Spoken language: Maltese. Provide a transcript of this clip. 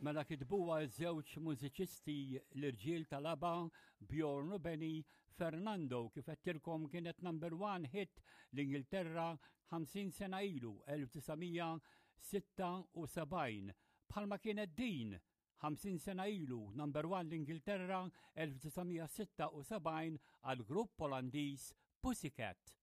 Mela kitbuha ż-żewġ mużiċisti l-irġiel tal-ABBA, Bjorn u Benny. Fernando kif qedtilkom kienet number 1 hit l-Ingilterra 50 sena ilu 1976, bħalma kienet din 50 sena ilu number 1 l-Ingilterra 1976 għal grupp Olandiż Pussycat.